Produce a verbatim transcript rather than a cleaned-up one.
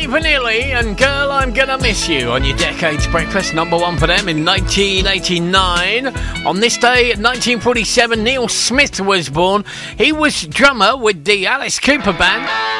Vanilli and Girl I'm Gonna Miss You on your Decades Breakfast, number one for them in nineteen eighty-nine. On this day, nineteen forty-seven, Neil Smith was born. He was drummer with the Alice Cooper Band.